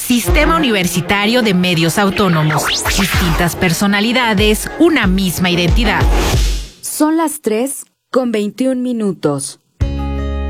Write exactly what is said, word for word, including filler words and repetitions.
Sistema Universitario de Medios Autónomos. Distintas personalidades, una misma identidad. Son las tres con veintiún minutos.